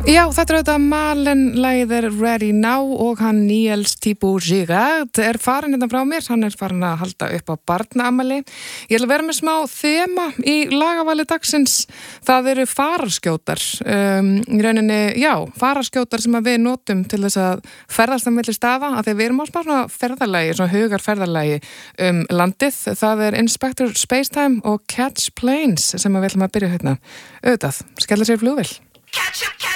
Já, þetta auðvitað Malen-lagið Ready Now og hann Niels Thibaut-Girard farin hérna frá mér, hann farin að halda upp á barnaafmæli. Ég ætla að vera með smá þema í lagavali dagsins, það eru fararskjótar, í rauninni, fararskjótar sem að við notum til þess að ferðast á milli staða, að því við erum á svona ferðalagi, svona hugarferðalagi landið, það Inspector Spacetime og Catch Planes sem við ætlum að byrja hérna. Auðvitað, skella sér flugvél. Catch up, catch